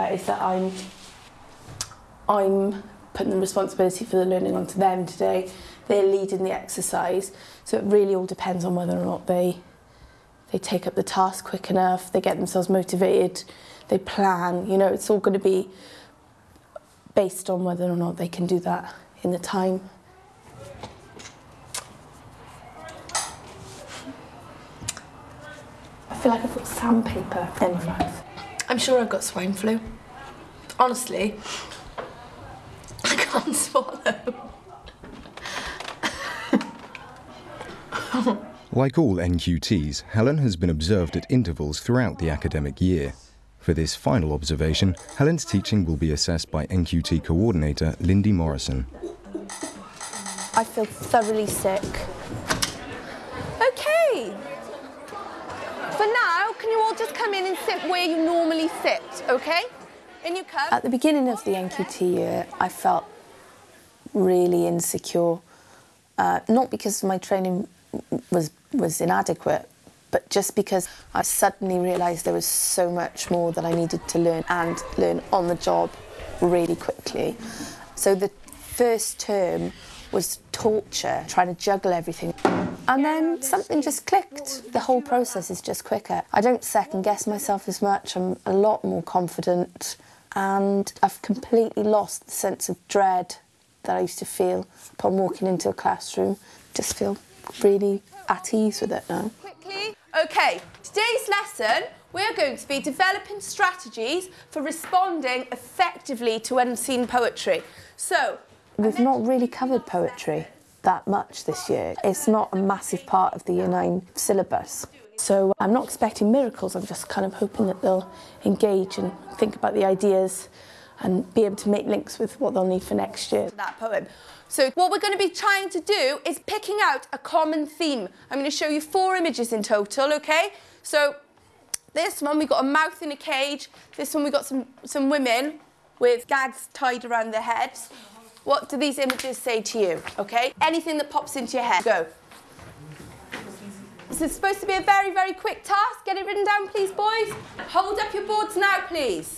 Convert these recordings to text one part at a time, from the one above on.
about is that I'm putting the responsibility for the learning onto them today. They're leading the exercise, so it really all depends on whether or not they take up the task quick enough, they get themselves motivated, they plan. You know, it's all going to be based on whether or not they can do that in the time. I feel like I've got sandpaper in my mouth. I'm sure I've got swine flu. Honestly, I can't swallow. Like all NQTs, Helen has been observed at intervals throughout the academic year. For this final observation, Helen's teaching will be assessed by NQT coordinator Lindy Morrison. I feel thoroughly sick. Okay. For now, can you all just come in and sit where you normally sit, okay? In you come. At the beginning of the NQT year, I felt really insecure. Not because my training was inadequate, but just because I suddenly realised there was so much more that I needed to learn and learn on the job really quickly. So the first term was torture, trying to juggle everything. And then something just clicked. The whole process is just quicker. I don't second guess myself as much. I'm a lot more confident, and I've completely lost the sense of dread that I used to feel upon walking into a classroom. Just feel really at ease with it now. Quickly. Okay, today's lesson, we're going to be developing strategies for responding effectively to unseen poetry. So, we've not really covered poetry that much this year. It's not a massive part of the Year 9 syllabus. So I'm not expecting miracles, I'm just kind of hoping that they'll engage and think about the ideas and be able to make links with what they'll need for next year. That poem. So what we're going to be trying to do is picking out a common theme. I'm going to show you 4 images in total, okay? So this one, we've got a mouth in a cage. This one, we've got some women with gags tied around their heads. What do these images say to you, okay? Anything that pops into your head, go. This is supposed to be a very, very quick task. Get it written down, please, boys. Hold up your boards now, please.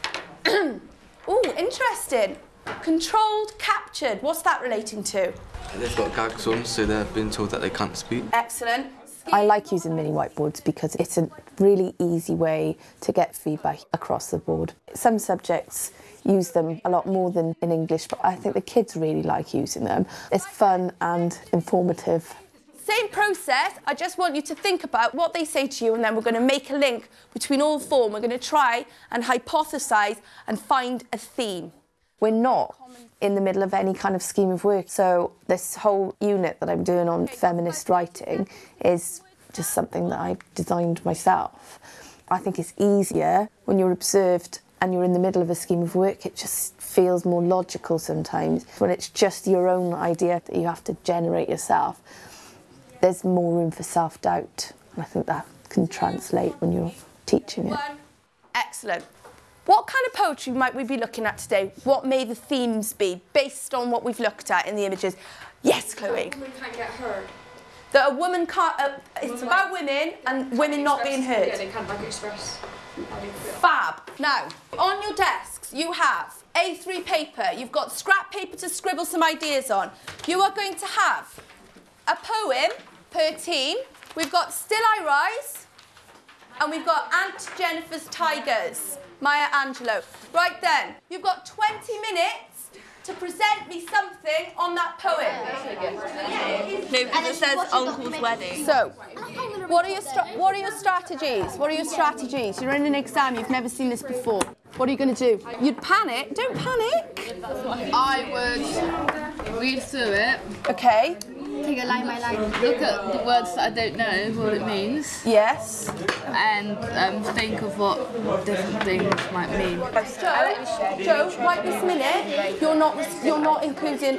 Oh, interesting. Controlled, captured. What's that relating to? They've got gags on, so they've been told that they can't speak. Excellent. I like using mini whiteboards because it's a really easy way to get feedback across the board. Some subjects use them a lot more than in English, but I think the kids really like using them. It's fun and informative. Same process, I just want you to think about what they say to you, and then we're going to make a link between all 4. We're going to try and hypothesise and find a theme. We're not in the middle of any kind of scheme of work, so this whole unit that I'm doing on feminist writing is just something that I designed myself. I think it's easier when you're observed and you're in the middle of a scheme of work. It just feels more logical sometimes. When it's just your own idea that you have to generate yourself, there's more room for self-doubt, and I think that can translate when you're teaching it. Excellent. What kind of poetry might we be looking at today? What may the themes be, based on what we've looked at in the images? Yes, Chloe? A woman can't get heard. That a woman can't... it's about women and women not being heard. Yeah, they can't express. Fab. Now, on your desks, you have A3 paper. You've got scrap paper to scribble some ideas on. You are going to have a poem per team. We've got Still I Rise, and we've got Aunt Jennifer's Tigers, Maya Angelou. Right then, you've got 20 minutes to present me something on that poem. No, because it says Uncle's Wedding. So, what are your strategies? What are your strategies? You're in an exam, you've never seen this before. What are you going to do? You'd panic. Don't panic. I would read through it. Okay. Take it line by line. Look at the words that I don't know what it means. Yes. And think of what different things might mean. Joe, right this minute, you're not including.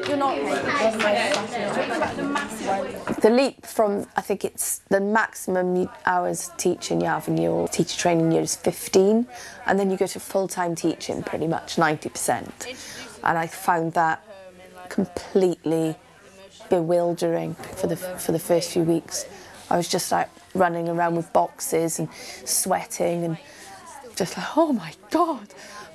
The leap from, I think it's the maximum hours teaching you have in your teacher training year is 15, and then you go to full-time teaching pretty much 90%. And I found that completely bewildering for the first few weeks. I was just like running around with boxes and sweating and just like, oh my God.